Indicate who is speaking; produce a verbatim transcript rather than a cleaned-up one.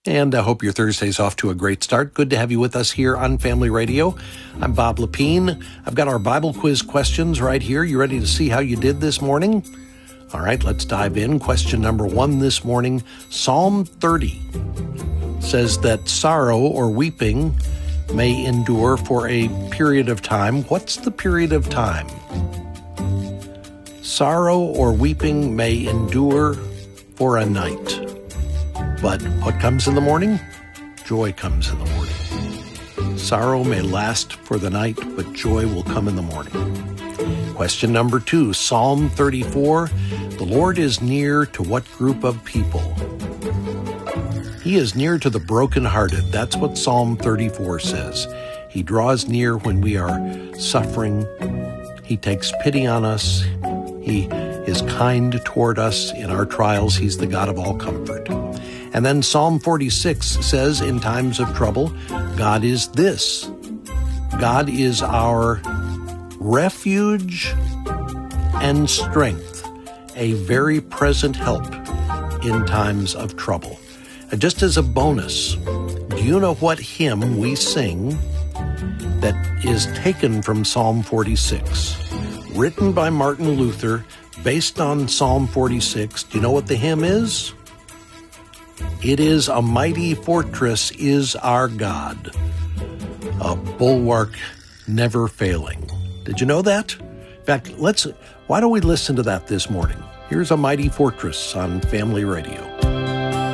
Speaker 1: And I hope your Thursday's off to a great start. Good to have you with us here on Family Radio. I'm Bob Lepine. I've got our Bible quiz questions right here. You ready to see how you did this morning? All right, let's dive in. Question number one this morning. Psalm thirty says that sorrow or weeping may endure for a period of time. What's the period of time? Sorrow or weeping may endure for a night. But what comes in the morning? Joy comes in the morning. Sorrow may last for the night, but joy will come in the morning. Question number two, Psalm thirty-four. The Lord is near to what group of people? He is near to the brokenhearted. That's what Psalm thirty-four says. He draws near when we are suffering. He takes pity on us. He is kind toward us in our trials. He's the God of all comfort. And then Psalm forty-six says, in times of trouble, God is this. God is our refuge and strength, a very present help in times of trouble. And just as a bonus, do you know what hymn we sing that is taken from Psalm forty-six? Written by Martin Luther, based on Psalm forty-six. Do you know what the hymn is? It is "A Mighty Fortress is Our God, a bulwark never failing." Did you know that? In fact, let's. Why don't we listen to that this morning? Here's "A Mighty Fortress" on Family Radio.